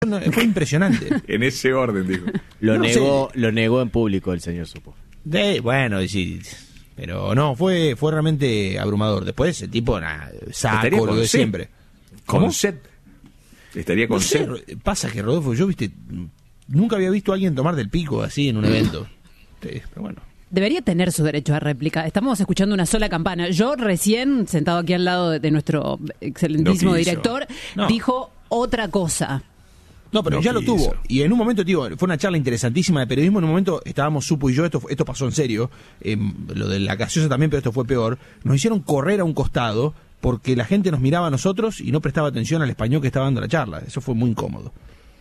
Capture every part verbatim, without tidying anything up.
No, fue impresionante. En ese orden, dijo. Lo No negó, lo negó en público el señor Supo. De, bueno, sí, pero no, fue fue realmente abrumador. Después el tipo, nada, saco lo de set. siempre. Con ¿Cómo? set. Estaría con No sé, set. pasa que Rodolfo, yo, viste, nunca había visto a alguien tomar del pico así en un evento. Sí, pero bueno. Debería tener su derecho a réplica. Estamos escuchando una sola campana. Yo recién, sentado aquí al lado de, de nuestro excelentísimo No quiso. director, No. dijo otra cosa. No, pero No ya lo quiso. tuvo. Y en un momento, digo, fue una charla interesantísima de periodismo. En un momento estábamos Supo y yo, esto esto pasó en serio. Eh, lo de la gaseosa también, pero esto fue peor. Nos hicieron correr a un costado porque la gente nos miraba a nosotros y no prestaba atención al español que estaba dando la charla. Eso fue muy incómodo.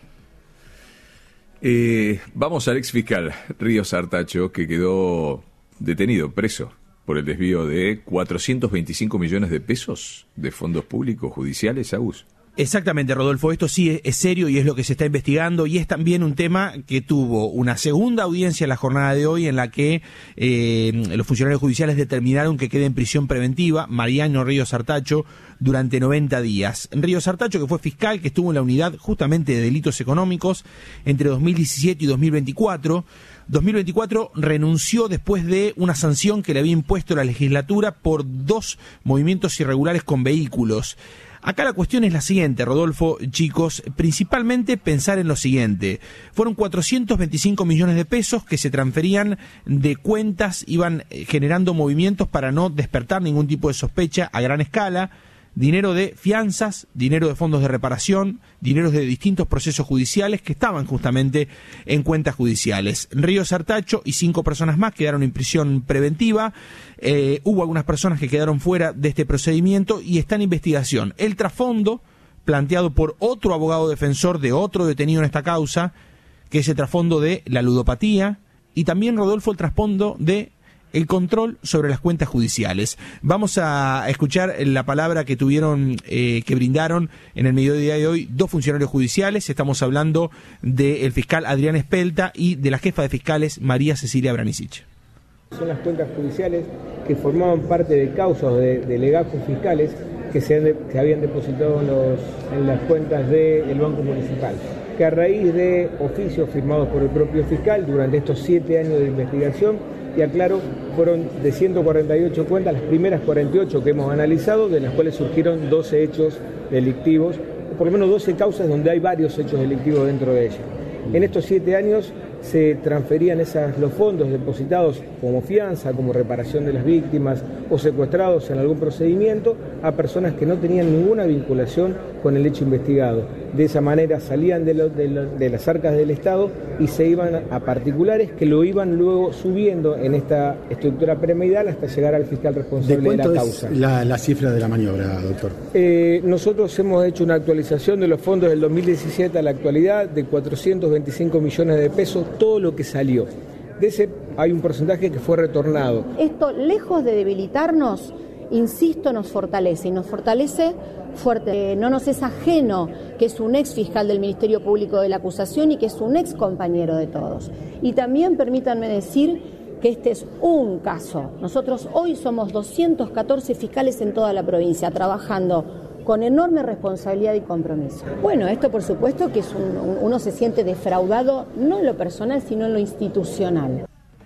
Eh, vamos al ex fiscal Ríos Artacho, que quedó detenido, preso, por el desvío de cuatrocientos veinticinco millones de pesos de fondos públicos judiciales, Agus. Exactamente, Rodolfo, esto sí es, es serio y es lo que se está investigando, y es también un tema que tuvo una segunda audiencia en la jornada de hoy, en la que eh, los funcionarios judiciales determinaron que quede en prisión preventiva Mariano Ríos Artacho durante noventa días. Ríos Artacho, que fue fiscal, que estuvo en la unidad justamente de delitos económicos entre dos mil diecisiete y dos mil veinticuatro. dos mil veinticuatro renunció después de una sanción que le había impuesto la legislatura por dos movimientos irregulares con vehículos. Acá la cuestión es la siguiente, Rodolfo, chicos, principalmente pensar en lo siguiente. Fueron cuatrocientos veinticinco millones de pesos que se transferían de cuentas, iban generando movimientos para no despertar ningún tipo de sospecha a gran escala. Dinero de fianzas, dinero de fondos de reparación, dineros de distintos procesos judiciales que estaban justamente en cuentas judiciales. Ríos Artacho y cinco personas más quedaron en prisión preventiva. Eh, hubo algunas personas que quedaron fuera de este procedimiento y está en investigación. El trasfondo, planteado por otro abogado defensor de otro detenido en esta causa, que es el trasfondo de la ludopatía, y también, Rodolfo, el trasfondo de el control sobre las cuentas judiciales. Vamos a escuchar la palabra que tuvieron, eh, que brindaron en el mediodía de hoy dos funcionarios judiciales. Estamos hablando del fiscal Adrián Espelta y de la jefa de fiscales María Cecilia Branicic. Son las cuentas judiciales que formaban parte de causas de, de legajos fiscales que se, han de, se habían depositado en, los, en las cuentas del Banco Municipal, que a raíz de oficios firmados por el propio fiscal durante estos siete años de investigación, y aclaro, fueron de ciento cuarenta y ocho cuentas, las primeras cuarenta y ocho que hemos analizado, de las cuales surgieron doce hechos delictivos, por lo menos doce causas donde hay varios hechos delictivos dentro de ellas. En estos siete años se transferían esas, los fondos depositados como fianza, como reparación de las víctimas o secuestrados en algún procedimiento a personas que no tenían ninguna vinculación con el hecho investigado. De esa manera salían de, lo, de, lo, de las arcas del Estado y se iban a particulares que lo iban luego subiendo en esta estructura piramidal hasta llegar al fiscal responsable de, de la causa. Es la, la cifra de la maniobra, doctor? Eh, nosotros hemos hecho una actualización de los fondos del dos mil diecisiete a la actualidad de cuatrocientos veinticinco millones de pesos, todo lo que salió. De ese hay un porcentaje que fue retornado. Esto, lejos de debilitarnos, insisto, nos fortalece y nos fortalece fuerte. No nos es ajeno que es un ex fiscal del Ministerio Público de la acusación y que es un ex compañero de todos. Y también permítanme decir que este es un caso. Nosotros hoy somos doscientos catorce fiscales en toda la provincia trabajando con enorme responsabilidad y compromiso. Bueno, esto por supuesto que es un, un, uno se siente defraudado no en lo personal sino en lo institucional.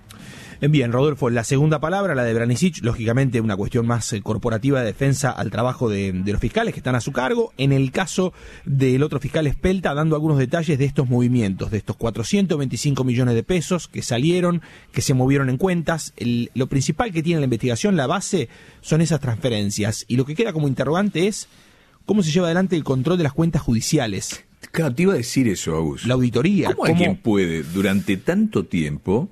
Bien, Rodolfo, la segunda palabra, la de Branicic, lógicamente una cuestión más eh, corporativa de defensa al trabajo de, de los fiscales que están a su cargo. En el caso del otro fiscal Espelta, dando algunos detalles de estos movimientos, de estos cuatrocientos veinticinco millones de pesos que salieron, que se movieron en cuentas. El, lo principal que tiene la investigación, la base, son esas transferencias. Y lo que queda como interrogante es cómo se lleva adelante el control de las cuentas judiciales. Claro, te iba a decir eso, Agus. La auditoría. ¿Cómo, ¿Cómo alguien puede, durante tanto tiempo,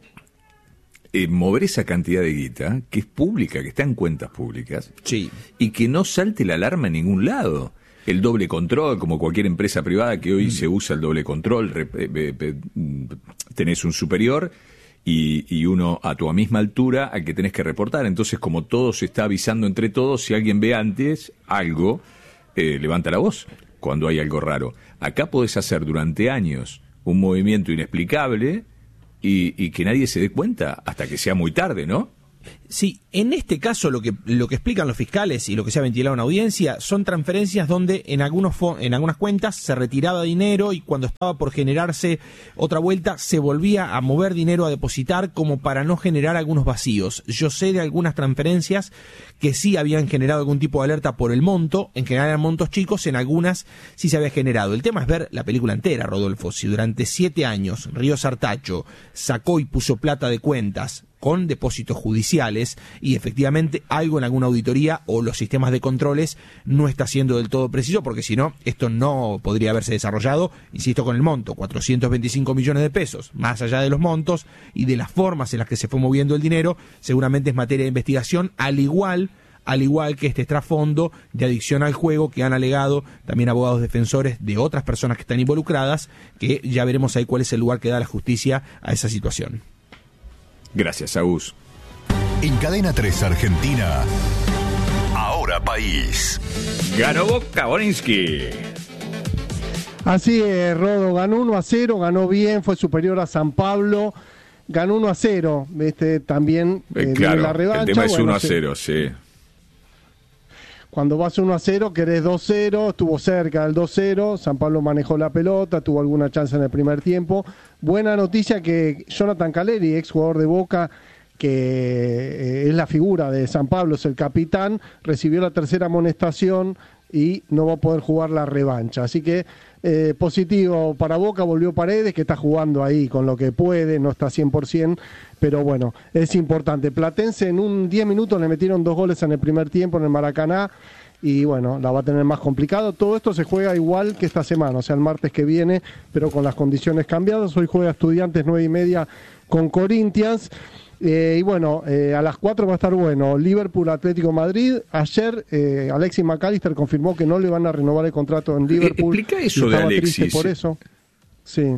Eh, mover esa cantidad de guita, que es pública, que está en cuentas públicas, sí, y que no salte la alarma en ningún lado? El doble control, como cualquier empresa privada que hoy mm. se usa el doble control, rep, eh, eh, tenés un superior y, y uno a tu misma altura al que tenés que reportar. Entonces, como todo se está avisando entre todos, si alguien ve antes algo, eh, levanta la voz cuando hay algo raro. Acá podés hacer durante años un movimiento inexplicable Y, y que nadie se dé cuenta hasta que sea muy tarde, ¿no? Sí, en este caso lo que lo que explican los fiscales y lo que se ha ventilado en audiencia son transferencias donde en algunos en algunas cuentas se retiraba dinero y cuando estaba por generarse otra vuelta se volvía a mover dinero a depositar como para no generar algunos vacíos. Yo sé de algunas transferencias que sí habían generado algún tipo de alerta por el monto, en general eran montos chicos, en algunas sí se había generado. El tema es ver la película entera, Rodolfo. Si durante siete años Río Sartacho sacó y puso plata de cuentas con depósitos judiciales y efectivamente algo en alguna auditoría o los sistemas de controles no está siendo del todo preciso, porque si no, esto no podría haberse desarrollado, insisto, con el monto, cuatrocientos veinticinco millones de pesos, más allá de los montos y de las formas en las que se fue moviendo el dinero, seguramente es materia de investigación, al igual al igual que este trasfondo de adicción al juego que han alegado también abogados defensores de otras personas que están involucradas, que ya veremos ahí cuál es el lugar que da la justicia a esa situación. Gracias, Agus. En Cadena tres Argentina, Ahora País. Ganó Boca, Borinsky. Así es, Rodo, ganó uno a cero, ganó bien, fue superior a San Pablo, ganó uno a cero, este, también eh, claro, la revancha. El tema es bueno, uno a cero, sí. Cuando vas uno a cero, querés dos cero, estuvo cerca del dos cero, San Pablo manejó la pelota, tuvo alguna chance en el primer tiempo. Buena noticia que Jonathan Caleri, ex jugador de Boca, que eh, es la figura de San Pablo, es el capitán, recibió la tercera amonestación y no va a poder jugar la revancha. Así que eh, positivo para Boca, volvió Paredes, que está jugando ahí con lo que puede, no está cien por ciento, pero bueno, es importante. Platense en un diez minutos le metieron dos goles en el primer tiempo en el Maracaná, y bueno, la va a tener más complicado. Todo esto se juega igual que esta semana, o sea, el martes que viene, pero con las condiciones cambiadas. Hoy juega Estudiantes nueve y media con Corinthians. Eh, y bueno, eh, a las cuatro va a estar bueno. Liverpool, Atlético Madrid. Ayer eh, Alexis McAllister confirmó que no le van a renovar el contrato en Liverpool. Explica eso de Alexis. Por eso. Sí.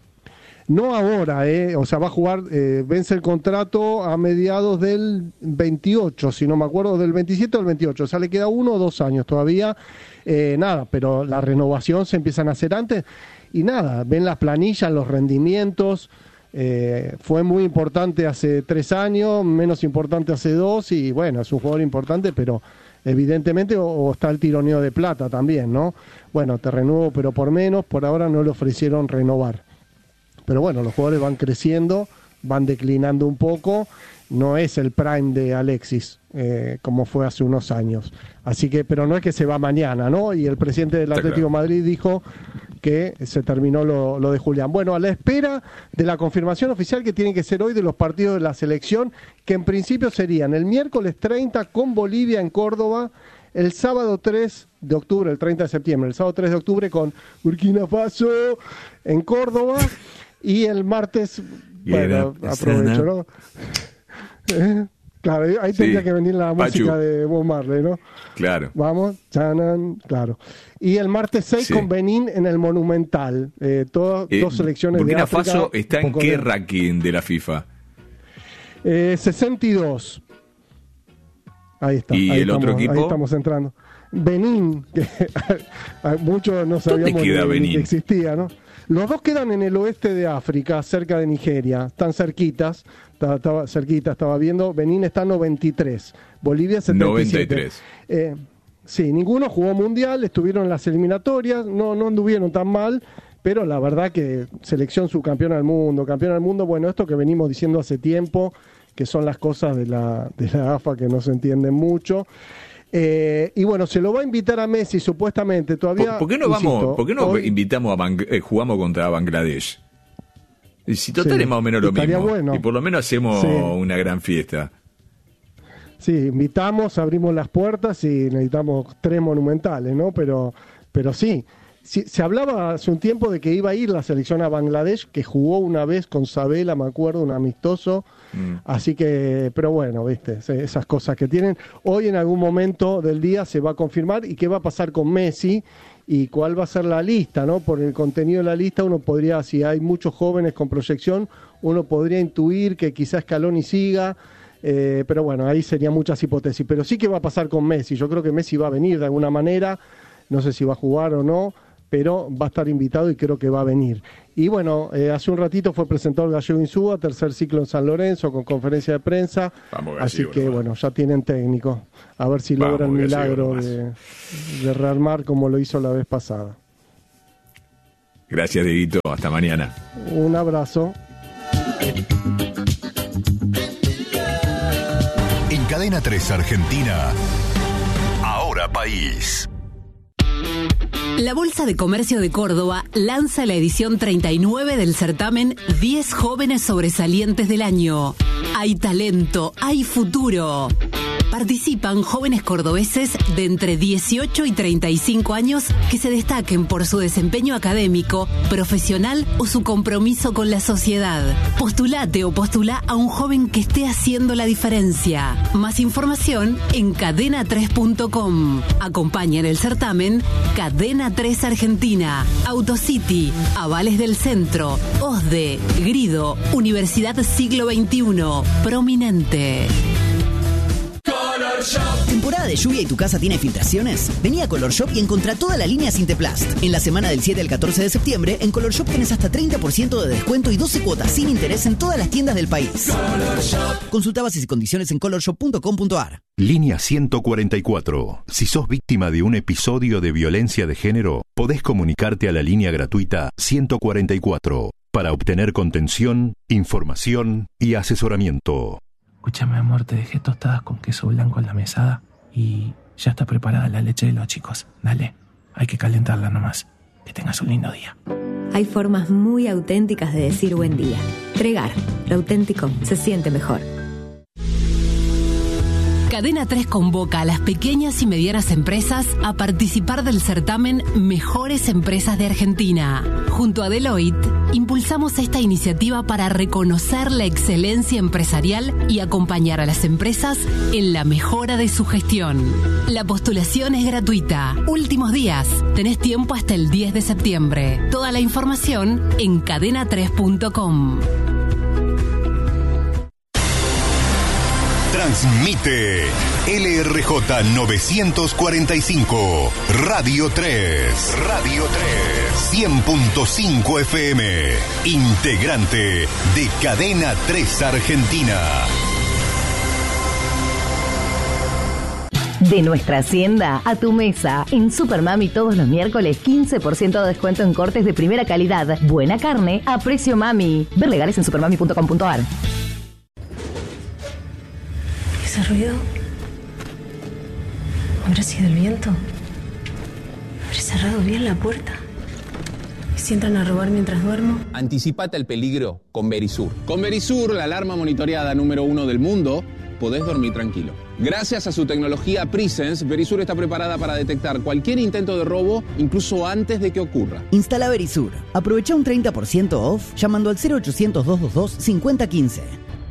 No ahora, eh, o sea, va a jugar, eh, vence el contrato a mediados del veintiocho, si no me acuerdo, del veintisiete o del veintiocho, o sea, le queda uno o dos años todavía, eh, nada, pero la renovación se empiezan a hacer antes, y nada, ven las planillas, los rendimientos, eh, fue muy importante hace tres años, menos importante hace dos, y bueno, es un jugador importante, pero evidentemente, o, o está el tironeo de plata también, ¿no? Bueno, te renuevo, pero por menos, por ahora no le ofrecieron renovar. Pero bueno, los jugadores van creciendo, van declinando un poco, no es el prime de Alexis, eh, como fue hace unos años. Así que, pero no es que se va mañana, ¿no? Y el presidente del Atlético de Madrid dijo que se terminó lo, lo de Julián. Bueno, a la espera de la confirmación oficial que tiene que ser hoy de los partidos de la selección, que en principio serían el miércoles treinta con Bolivia en Córdoba, el sábado tres de octubre, el treinta de septiembre, el sábado tres de octubre con Burkina Faso en Córdoba, y el martes, bueno, aprovecho, ¿no? ¿Eh? Claro, ahí sí, tendría que venir la Pachu. Música de Bob Marley, ¿no? Claro. Vamos, chanan, claro. Y el martes seis sí. con Benín en el Monumental. Eh, todo, eh, dos selecciones Burkina de África. Faso está en qué de... ranking de la FIFA? Eh, sesenta y dos. Ahí está. ¿Y ahí el estamos, otro equipo? Ahí estamos entrando. Benín, que muchos no sabíamos queda ni, Benín? ni que existía, ¿no? Los dos quedan en el oeste de África, cerca de Nigeria, están cerquitas, estaba, estaba cerquita, estaba viendo, Benín está noventa y tres, Bolivia setenta y siete. noventa y tres. Eh, sí, ninguno jugó mundial, estuvieron en las eliminatorias, no, no anduvieron tan mal, pero la verdad que selección subcampeona del mundo, campeona del mundo, bueno, esto que venimos diciendo hace tiempo, que son las cosas de la, de la A F A que no se entienden mucho. Eh, y bueno, se lo va a invitar a Messi supuestamente todavía. ¿Por, ¿por qué no insisto, vamos? ¿Por qué no hoy, invitamos a Bang, eh, jugamos contra Bangladesh? Si total sí, es más o menos lo mismo. Bueno. Y por lo menos hacemos sí. una gran fiesta. Sí, invitamos, abrimos las puertas y necesitamos tres monumentales, ¿no? Pero, pero sí. sí, se hablaba hace un tiempo de que iba a ir la selección a Bangladesh, que jugó una vez con Sabela, me acuerdo, un amistoso. Mm. Así que, pero bueno, viste, esas cosas que tienen. Hoy en algún momento del día se va a confirmar y qué va a pasar con Messi y cuál va a ser la lista, ¿no? Por el contenido de la lista uno podría, si hay muchos jóvenes con proyección, uno podría intuir que quizás Scaloni siga, eh, pero bueno, ahí serían muchas hipótesis. Pero sí que va a pasar con Messi, yo creo que Messi va a venir de alguna manera, no sé si va a jugar o no, pero va a estar invitado y creo que va a venir. Y bueno, eh, hace un ratito fue presentado el Gallego Insúa, tercer ciclo en San Lorenzo, con conferencia de prensa. Vamos, así Gallego, que bueno, ya tienen técnico. A ver si logra el milagro de, de rearmar como lo hizo la vez pasada. Gracias, Dieguito. Hasta mañana. Un abrazo. En Cadena tres Argentina, Ahora País. La Bolsa de Comercio de Córdoba lanza la edición treinta y nueve del certamen diez jóvenes sobresalientes del año. Hay talento, hay futuro. Participan jóvenes cordobeses de entre dieciocho y treinta y cinco años que se destaquen por su desempeño académico, profesional o su compromiso con la sociedad. Postulate o postula a un joven que esté haciendo la diferencia. Más información en cadena tres punto com. Acompañan el certamen Cadena tres Argentina, Autocity, Avales del Centro, O S D E, Grido, Universidad Siglo veintiuno, Prominente. ¿Temporada de lluvia y tu casa tiene filtraciones? Vení a Color Shop y encontrá toda la línea Sinteplast. En la semana del siete al catorce de septiembre, en Color Shop tenés hasta treinta por ciento de descuento y doce cuotas sin interés en todas las tiendas del país. Color Shop. Consulta bases y condiciones en color shop punto com punto a r. Línea ciento cuarenta y cuatro. Si sos víctima de un episodio de violencia de género, podés comunicarte a la línea gratuita ciento cuarenta y cuatro para obtener contención, información y asesoramiento. Escúchame, amor, te dejé tostadas con queso blanco en la mesada y ya está preparada la leche de los chicos. Dale, hay que calentarla nomás. Que tengas un lindo día. Hay formas muy auténticas de decir buen día. Tregar, lo auténtico se siente mejor. Cadena tres convoca a las pequeñas y medianas empresas a participar del certamen Mejores Empresas de Argentina. Junto a Deloitte, impulsamos esta iniciativa para reconocer la excelencia empresarial y acompañar a las empresas en la mejora de su gestión. La postulación es gratuita. Últimos días. Tenés tiempo hasta el diez de septiembre. Toda la información en cadena tres punto com. Transmite L R J novecientos cuarenta y cinco, Radio tres. Radio tres. cien punto cinco F M. Integrante de Cadena tres Argentina. De nuestra hacienda a tu mesa. En Supermami todos los miércoles quince por ciento de descuento en cortes de primera calidad. Buena carne a precio mami. Ver legales en supermami punto com punto a r. ¿Ese ruido? ¿Habrá sido el viento? ¿Habré cerrado bien la puerta? ¿Y si entran a robar mientras duermo? Anticipate al peligro con Verisur. Con Verisur, la alarma monitoreada número uno del mundo, podés dormir tranquilo. Gracias a su tecnología Presence, Verisur está preparada para detectar cualquier intento de robo, incluso antes de que ocurra. Instala Verisur. Aprovecha un treinta por ciento off llamando al cero ochocientos, doscientos veintidós, cincuenta quince.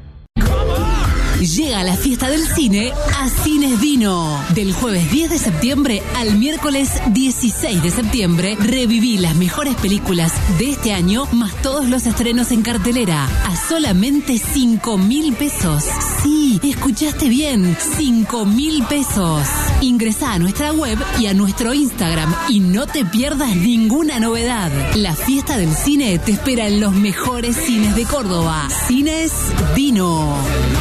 Llega la fiesta del cine a Cines Dino. Del jueves diez de septiembre al miércoles dieciséis de septiembre, reviví las mejores películas de este año, más todos los estrenos en cartelera, a solamente cinco mil pesos. Sí, escuchaste bien, cinco mil pesos. Ingresá a nuestra web y a nuestro Instagram y no te pierdas ninguna novedad. La fiesta del cine te espera en los mejores cines de Córdoba. Cines Dino.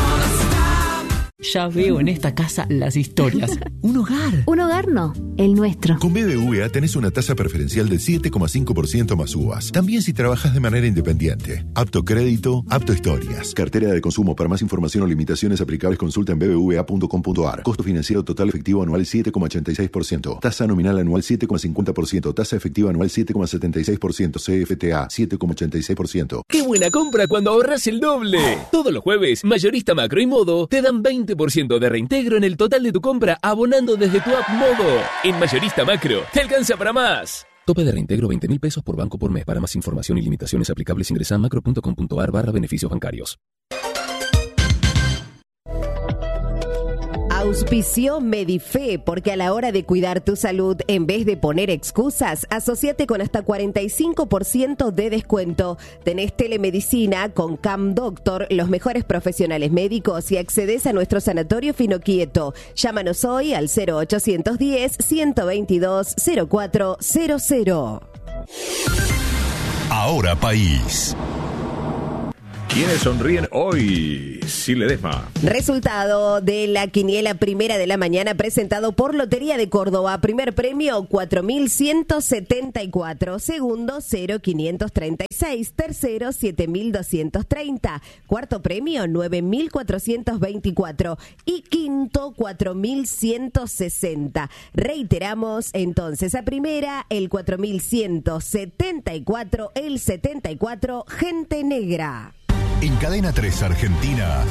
Ya veo en esta casa las historias. Un hogar. Un hogar no, el nuestro. Con B B V A tenés una tasa preferencial del siete coma cinco por ciento más U V As. También si trabajas de manera independiente. Apto crédito, apto historias. Cartera de consumo. Para más información o limitaciones aplicables, consulta en b b v a punto com punto a r. Costo financiero total efectivo anual siete coma ochenta y seis por ciento. Tasa nominal anual siete coma cincuenta por ciento. Tasa efectiva anual siete coma setenta y seis por ciento. C F T A siete coma ochenta y seis por ciento. ¡Qué buena compra cuando ahorras el doble! Todos los jueves, Mayorista Macro y Modo te dan veinte por ciento de reintegro en el total de tu compra abonando desde tu app Modo. En Mayorista Macro, te alcanza para más. Tope de reintegro veinte mil pesos por banco por mes. Para más información y limitaciones aplicables ingresa a macro punto com punto a r barra beneficios bancarios. Auspició Medife, porque a la hora de cuidar tu salud, en vez de poner excusas, asociate con hasta cuarenta y cinco por ciento de descuento. Tenés telemedicina con Cam Doctor, los mejores profesionales médicos, y accedes a nuestro sanatorio Finoquieto. Llámanos hoy al cero ochocientos diez, ciento veintidós, cero cuatro cero cero. Ahora País. ¿Quiénes sonríen hoy? Sí, Ledesma. Resultado de la quiniela primera de la mañana presentado por Lotería de Córdoba. Primer premio cuatro mil ciento setenta y cuatro. Segundo cero mil quinientos treinta y seis. Tercero siete mil doscientos treinta. Cuarto premio nueve mil cuatrocientos veinticuatro. Y quinto cuatro mil ciento sesenta. Reiteramos entonces a primera el cuatro mil ciento setenta y cuatro. El setenta y cuatro, Gente Negra. En Cadena tres Argentina,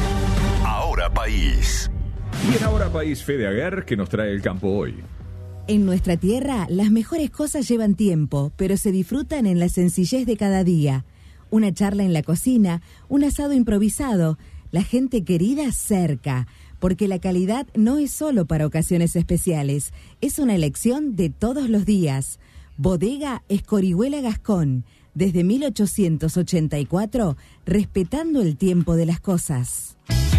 Ahora País. Y en Ahora País, Fede Aguer, que nos trae el campo hoy. En nuestra tierra, las mejores cosas llevan tiempo, pero se disfrutan en la sencillez de cada día. Una charla en la cocina, un asado improvisado, la gente querida cerca, porque la calidad no es solo para ocasiones especiales, es una elección de todos los días. Bodega Escorihuela Gascón. Desde mil ochocientos ochenta y cuatro, respetando el tiempo de las cosas.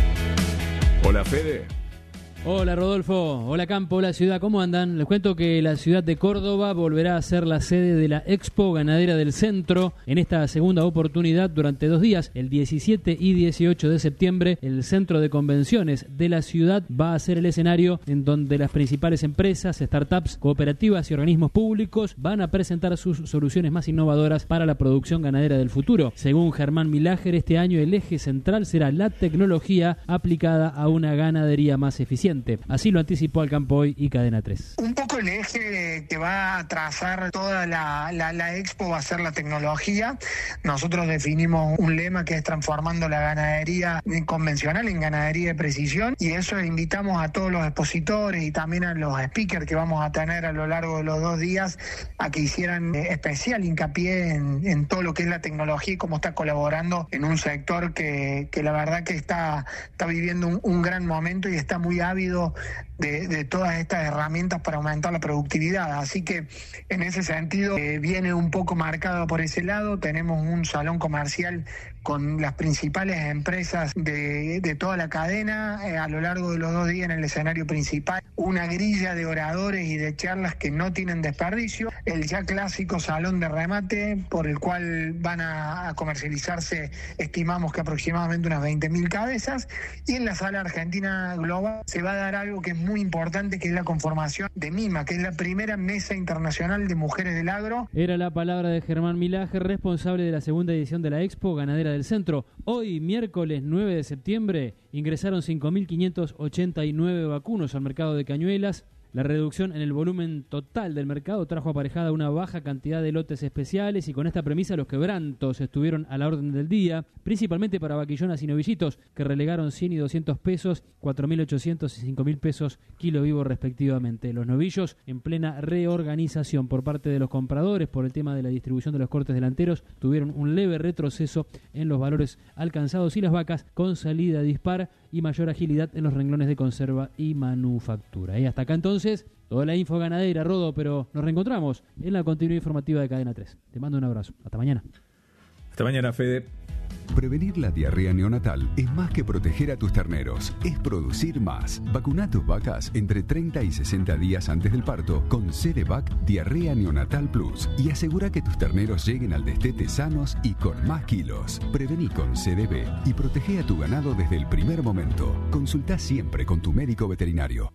Hola, Fede. Hola Rodolfo, hola Campo, hola Ciudad, ¿cómo andan? Les cuento que la ciudad de Córdoba volverá a ser la sede de la Expo Ganadera del Centro en esta segunda oportunidad durante dos días, el diecisiete y dieciocho de septiembre. El Centro de Convenciones de la ciudad va a ser el escenario en donde las principales empresas, startups, cooperativas y organismos públicos van a presentar sus soluciones más innovadoras para la producción ganadera del futuro. Según Germán Milager, este año el eje central será la tecnología aplicada a una ganadería más eficiente. Así lo anticipó Al Campo Hoy y Cadena tres. Un poco el eje que va a trazar toda la, la, la expo va a ser la tecnología. Nosotros definimos un lema que es transformando la ganadería convencional en ganadería de precisión, y eso invitamos a todos los expositores y también a los speakers que vamos a tener a lo largo de los dos días a que hicieran especial hincapié en, en todo lo que es la tecnología y cómo está colaborando en un sector que, que la verdad que está, está viviendo un, un gran momento y está muy ávido De, de todas estas herramientas para aumentar la productividad. Así que en ese sentido eh, viene un poco marcado por ese lado. Tenemos un salón comercial con las principales empresas de, de toda la cadena eh, a lo largo de los dos días en el escenario principal. Una grilla de oradores y de charlas que no tienen desperdicio. El ya clásico salón de remate por el cual van a, a comercializarse, estimamos que aproximadamente unas veinte mil cabezas. Y en la sala Argentina Global se va a dar algo que es muy importante, que es la conformación de MIMA, que es la primera mesa internacional de mujeres del agro. Era la palabra de Germán Milager, responsable de la segunda edición de la Expo Ganadera del Centro. Hoy, miércoles nueve de septiembre, ingresaron cinco mil quinientos ochenta y nueve vacunos al mercado de Cañuelas. La reducción en el volumen total del mercado trajo aparejada una baja cantidad de lotes especiales, y con esta premisa los quebrantos estuvieron a la orden del día, principalmente para vaquillonas y novillitos, que relegaron cien y doscientos pesos, cuatro mil ochocientos y cinco mil pesos kilo vivo respectivamente. Los novillos en plena reorganización por parte de los compradores por el tema de la distribución de los cortes delanteros tuvieron un leve retroceso en los valores alcanzados, y las vacas con salida dispar y mayor agilidad en los renglones de conserva y manufactura. Y hasta acá entonces, toda la info ganadera, Rodo, pero nos reencontramos en la continuidad informativa de Cadena tres. Te mando un abrazo. Hasta mañana. Hasta mañana, Fede. Prevenir la diarrea neonatal es más que proteger a tus terneros, es producir más. Vacuna a tus vacas entre treinta y sesenta días antes del parto con Cerevac Diarrea Neonatal Plus y asegura que tus terneros lleguen al destete sanos y con más kilos. Prevení con C D B y protege a tu ganado desde el primer momento. Consulta siempre con tu médico veterinario.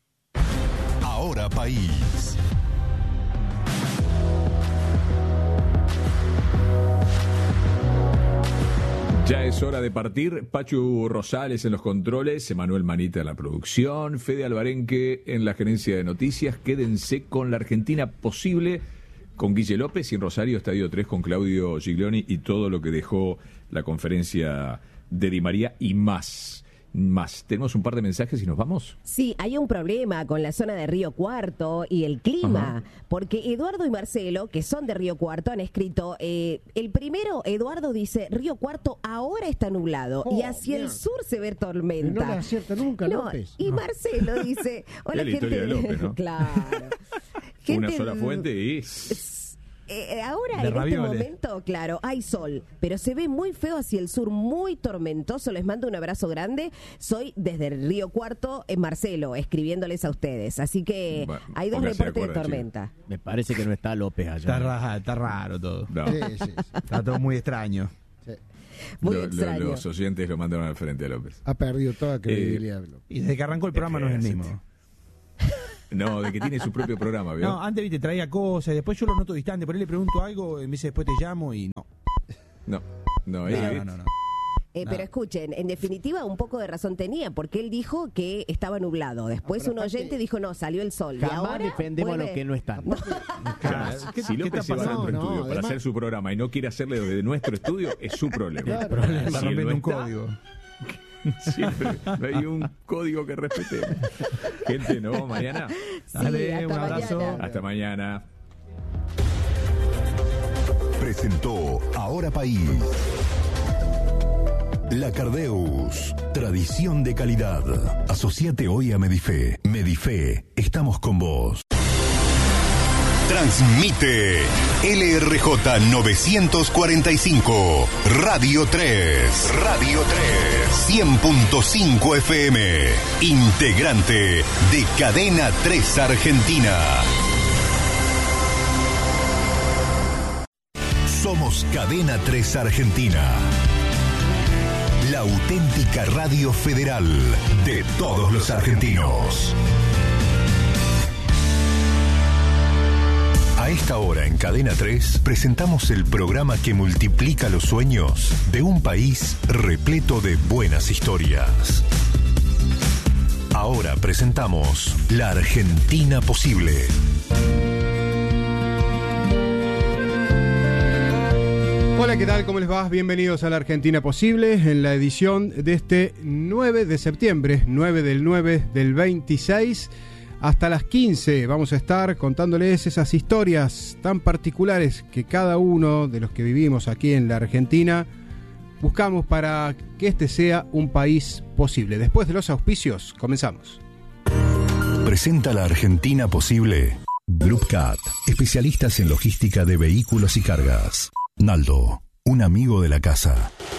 Ahora País. Ya es hora de partir. Pachu Rosales en los controles, Emanuel Manita en la producción, Fede Alvarenque en la gerencia de noticias. Quédense con la Argentina posible, con Guille López, y en Rosario Estadio tres con Claudio Giglioni y todo lo que dejó la conferencia de Di María y más. Más. Tenemos un par de mensajes y nos vamos. Sí, hay un problema con la zona de Río Cuarto y el clima, Ajá. porque Eduardo y Marcelo, que son de Río Cuarto, han escrito, eh, el primero, Eduardo dice, Río Cuarto ahora está nublado oh, y hacia bien. el sur se ve tormenta. Y no le acierta nunca, no, López. Y no. Marcelo dice, hola la gente historia de López, ¿no? Claro. Una sola fuente y... eh, ahora De en ravioles. este momento, claro, hay sol, pero se ve muy feo hacia el sur, muy tormentoso. Les mando un abrazo grande. Soy desde el Río Cuarto, en Marcelo, escribiéndoles a ustedes. Así que Bueno, hay dos póngase de reportes de, acuerdo, tormenta. Me parece que no está López allá. Está, ra- está raro todo. No. Sí, sí, sí. Está todo muy extraño. Muy Lo- lo- extraño. los oyentes lo mandaron al frente a López. Ha perdido toda credibilidad. Y desde que arrancó el programa no es el mismo. No, de que tiene su propio programa, ¿vio? No, antes viste, traía cosas, y después yo lo noto distante, por ahí le pregunto algo, y me dice después te llamo y no. No, no, No, eh, no, no, no. Eh, pero escuchen, en definitiva un poco de razón tenía, porque él dijo que estaba nublado. Después un oyente dijo, no, salió el sol. Y Jamás ahora defendemos a vuelve- los que no están. Claro, ¿qué- si qué López está se va a pasando? nuestro No, estudio no, para además- hacer su programa y no quiere hacerle desde nuestro estudio, es su problema. Claro. Está Si él rompiendo no un está, código. Siempre no hay un código que respetemos. Gente, nos vemos mañana. Sí, Dale, hasta un abrazo. mañana. Hasta mañana. Presentó Ahora País. La Cardeus, tradición de calidad. Asociate hoy a Medife. Medife, estamos con vos. Transmite L R J novecientos cuarenta y cinco, Radio tres. Radio tres. cien punto cinco F M. Integrante de Cadena tres Argentina. Somos Cadena tres Argentina. La auténtica radio federal de todos los argentinos. A esta hora en Cadena tres presentamos el programa que multiplica los sueños de un país repleto de buenas historias. Ahora presentamos La Argentina Posible. Hola, ¿qué tal? ¿Cómo les va? Bienvenidos a La Argentina Posible en la edición de este nueve de septiembre, nueve del nueve del veintiséis. Hasta las quince vamos a estar contándoles esas historias tan particulares que cada uno de los que vivimos aquí en la Argentina buscamos para que este sea un país posible. Después de los auspicios, comenzamos. Presenta La Argentina Posible. Group Cat, especialistas en logística de vehículos y cargas. Naldo, un amigo de la casa.